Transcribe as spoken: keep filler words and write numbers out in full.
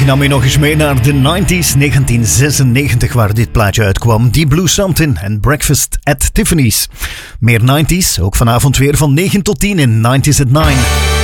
nam je nog eens mee naar de nineties, negentien zesennegentig, waar dit plaatje uitkwam. Deep Blue Something en Breakfast at Tiffany's. Meer nineties, ook vanavond weer van negen tot tien in nineties at nine.